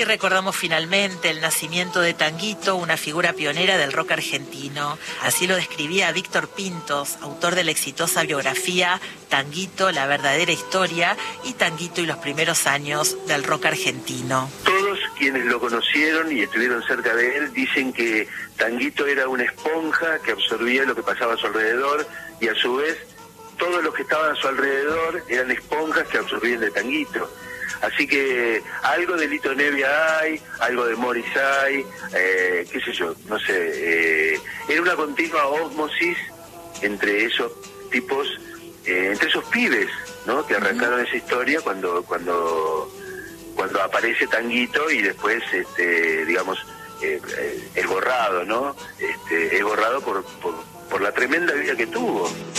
Y recordamos finalmente el nacimiento de Tanguito, una figura pionera del rock argentino. Así lo describía Víctor Pintos, autor de la exitosa biografía Tanguito, la verdadera historia, y Tanguito y los primeros años del rock argentino. Todos quienes lo conocieron y estuvieron cerca de él dicen que Tanguito era una esponja que absorbía lo que pasaba a su alrededor, y a su vez todos los que estaban a su alrededor eran esponjas que absorbían de Tanguito. Así que algo de Lito Nevia hay, algo de Morris hay, qué sé yo, no sé, era una continua ósmosis entre esos tipos, entre esos pibes, ¿no? Que arrancaron esa historia cuando aparece Tanguito, y después, digamos, es borrado, ¿no? Es borrado por la tremenda vida que tuvo.